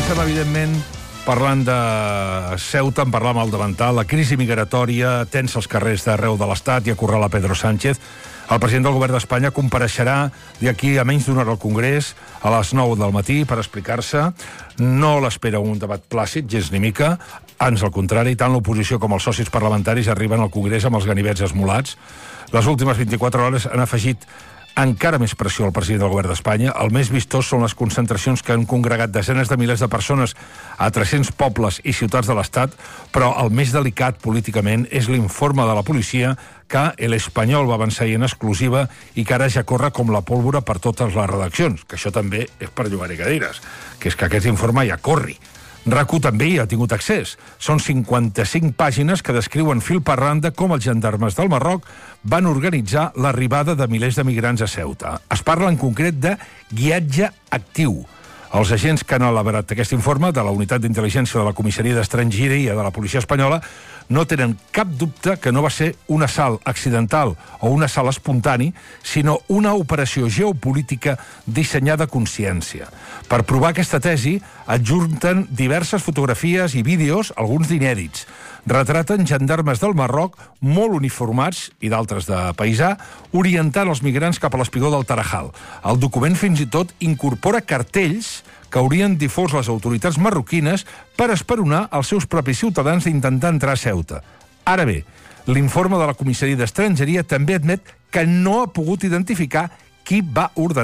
Comencem, evidentment, parlant de Ceuta, en parlar amb el davantal, la crisi migratòria tensa els carrers d'arreu de l'Estat i acorrala Pedro Sánchez. El president del govern d'Espanya compareixerà d'aquí a menys d'una hora al Congrés, a les 9 del matí, per explicar-se. No l'espera un debat plàcid, gens ni mica, ans al contrari, tant l'oposició com els socis parlamentaris arriben al Congrés amb els ganivets esmolats. Les últimes 24 hores han afegit encara més pressió al president del govern d'Espanya. El més vistós són les concentracions que han congregat desenes de milers de persones a 300 pobles i ciutats de l'Estat, però el més delicat políticament és l'informe de la policia que El Espanyol va avançar en exclusiva i que ara ja corre com la pólvora per totes les redaccions, que això també és per llogar-hi cadires, que és que aquest informe ja corri. RAC1 també hi ha tingut accés. Són 55 pàgines que descriuen fil per randa com els gendarmes del Marroc van organitzar l'arribada de milers de migrants a Ceuta. Es parla en concret de guiatge actiu. Els agents que han elaborat aquest informe de la Unitat d'Intel·ligència de la Comissaria d'Estrangeria de la Policia Espanyola no tenen cap dubte que no va ser un assalt accidental o un assalt espontani, sinó una operació geopolítica dissenyada a consciència. Per provar aquesta tesi, adjunten diverses fotografies i vídeos, alguns d'inèdits. Retraten gendarmes del Marroc, molt uniformats, i d'altres de paisà, orientant els migrants cap a l'espigó del Tarajal. El document fins i tot incorpora cartells que haurien difós les autoritats marroquines per esperonar els seus propis ciutadans d'intentar entrar a Ceuta. Ara bé, l'informe de la Comissaria d'Estrangeria també admet que no ha pogut identificar qui va ordenar